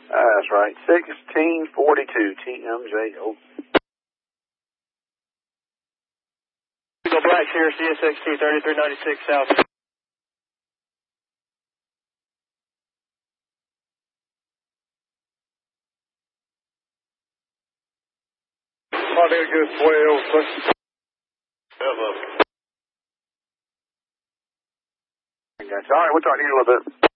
That's right. 1642 TMJ. Eagle Black here, CSXT 3396 South. Good 12. All right, we'll talk to you in a little bit.